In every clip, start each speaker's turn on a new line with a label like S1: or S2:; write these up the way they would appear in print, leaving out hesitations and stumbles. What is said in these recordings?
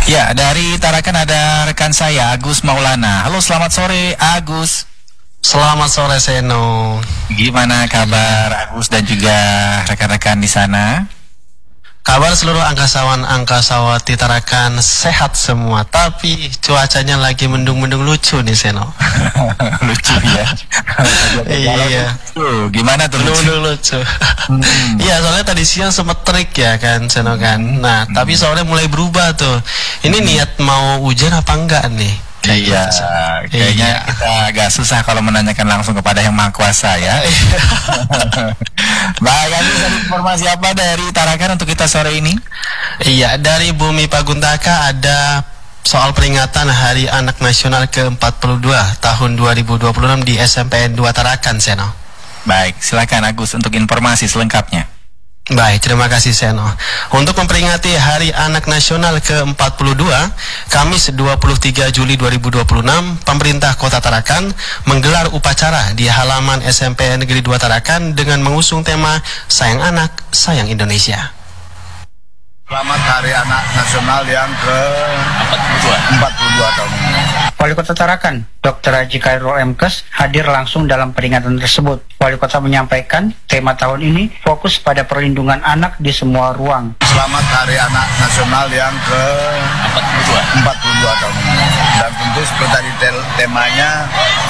S1: Ya, dari Tarakan ada rekan saya, Agus Maulana. Halo, selamat sore, Agus.
S2: Selamat sore, Seno.
S1: Gimana kabar Agus dan juga rekan-rekan di sana?
S2: Kabar seluruh angkasawati Tarakan sehat semua, tapi cuacanya lagi mendung-mendung lucu nih, Seno.
S1: Lucu ya.
S2: Iya.
S1: Gimana tuh lucu?
S2: Mendung lucu. Iya, soalnya tadi siang sempat terik ya kan, Seno kan. Nah, tapi sore mulai berubah tuh. Ini niat mau hujan apa enggak nih?
S1: Iya, kayaknya kita agak susah kalau menanyakan langsung kepada Yang Maha Kuasa ya. Baik, Agus, ada informasi apa dari Tarakan untuk kita sore ini?
S2: Iya, dari Bumi Paguntaka ada soal peringatan Hari Anak Nasional ke-42 tahun 2026 di SMPN 2 Tarakan, Seno.
S1: Baik, silakan Agus untuk informasi selengkapnya.
S2: Baik, terima kasih, Seno. Untuk memperingati Hari Anak Nasional ke-42, Kamis 23 Juli 2026, pemerintah Kota Tarakan menggelar upacara di halaman SMPN Negeri 2 Tarakan dengan mengusung tema Sayang Anak, Sayang Indonesia.
S3: Selamat Hari Anak Nasional yang ke-42 tahun ini.
S4: Wali Kota Tarakan, Dr. Haji Khairul Mkes, hadir langsung dalam peringatan tersebut. Wali Kota menyampaikan, tema tahun ini fokus pada perlindungan anak di semua ruang.
S3: Selamat Hari Anak Nasional yang ke-42 tahun ini. Dan tentu seperti tadi temanya,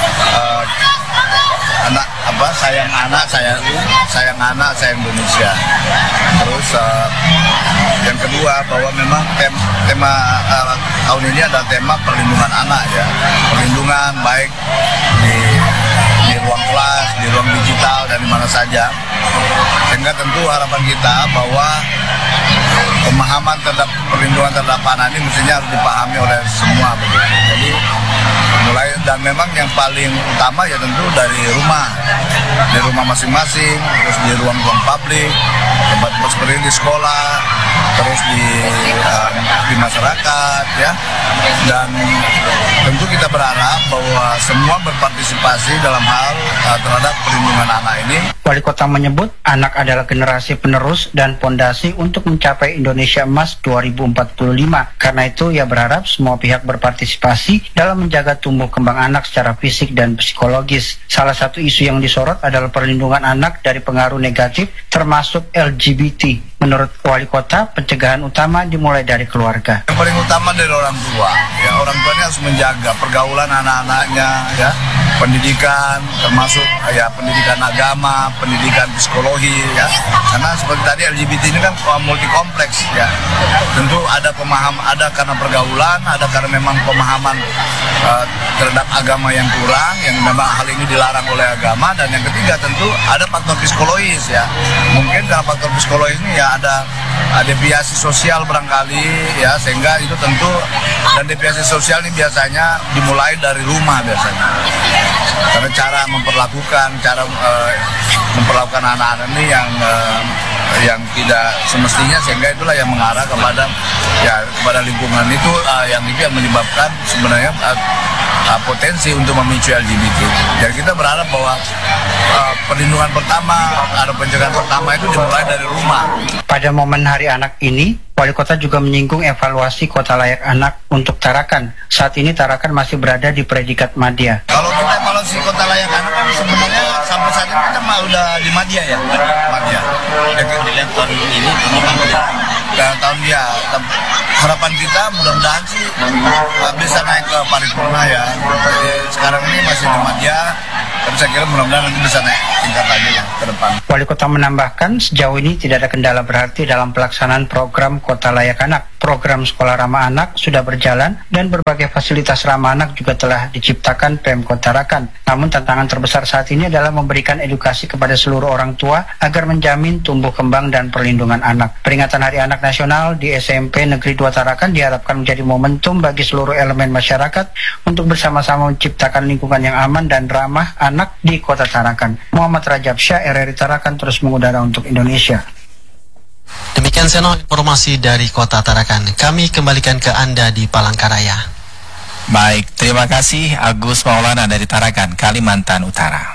S3: sayang anak, sayang Indonesia. Terus yang kedua bahwa memang tema tahun ini adalah tema perlindungan anak ya, perlindungan baik di ruang kelas, di ruang digital dan di mana saja. Sehingga tentu harapan kita bahwa pemahaman terhadap perlindungan terhadap anak ini mestinya harus dipahami oleh semua begitu. Jadi mulai dan memang yang paling utama ya tentu dari rumah masing-masing, terus di ruang-ruang publik, tempat seperti di sekolah, terus di masyarakat ya. Dan tentu kita berharap bahwa semua berpartisipasi dalam hal terhadap perlindungan anak ini.
S4: Wali Kota menyebut anak adalah generasi penerus dan pondasi untuk mencapai Indonesia Emas 2045. Karena itu ia berharap semua pihak berpartisipasi dalam menjaga tumbuh kembang anak secara fisik dan psikologis. Salah satu isu yang disorot adalah perlindungan anak dari pengaruh negatif termasuk LGBT. Menurut Wali Kota, pencegahan utama dimulai dari keluarga.
S3: Yang paling utama dari orang tua. Ya, orang tuanya harus menjaga pergaulan anak-anaknya ya. Pendidikan termasuk ya pendidikan agama, pendidikan psikologi ya. Karena seperti tadi LGBT ini kan multi kompleks ya. Tentu ada pemahaman, ada karena pergaulan, ada karena memang pemahaman terhadap agama yang kurang, yang memang hal ini dilarang oleh agama. Dan yang ketiga tentu ada faktor psikologis ya. Mungkin karena faktor psikologis ini ya ada deviasi sosial barangkali ya, sehingga itu tentu, dan deviasi sosial ini biasanya dimulai dari rumah biasanya. Karena cara memperlakukan anak-anak ini yang tidak semestinya, sehingga itulah yang mengarah kepada lingkungan itu yang menyebabkan sebenarnya potensi untuk memicu LGBT. Jadi kita berharap bahwa perlindungan pertama atau pencegahan pertama itu dimulai dari rumah.
S4: Pada momen Hari Anak ini, Wali Kota juga menyinggung evaluasi Kota Layak Anak untuk Tarakan. Saat ini Tarakan masih berada di predikat Madya.
S3: Kalau kita evaluasi Kota Layak Anak kan sebenarnya sampai saat ini kita udah di Madya ya. Madya. Ya, dilihat tahun ini tahun dia. Harapan kita mudah-mudahan sih bisa naik ke paripurna ya. Jadi sekarang ini masih di Madya, tapi saya kira mudah-mudahan nanti bisa naik tingkat lagi ya ke depan.
S4: Wali Kota menambahkan sejauh ini tidak ada kendala berarti dalam pelaksanaan program Kota Layak Anak. Program Sekolah Ramah Anak sudah berjalan dan berbagai fasilitas ramah anak juga telah diciptakan Pemkot Tarakan. Namun tantangan terbesar saat ini adalah memberikan edukasi kepada seluruh orang tua agar menjamin tumbuh kembang dan perlindungan anak. Peringatan Hari Anak Nasional di SMP Negeri 2 Tarakan diharapkan menjadi momentum bagi seluruh elemen masyarakat untuk bersama-sama menciptakan lingkungan yang aman dan ramah anak di Kota Tarakan. Muhammad Rajab Syah, RRI Tarakan, terus mengudara untuk Indonesia.
S2: Demikian Seno informasi dari Kota Tarakan. Kami kembalikan ke Anda di Palangkaraya.
S1: Baik, terima kasih Agus Maulana dari Tarakan, Kalimantan Utara.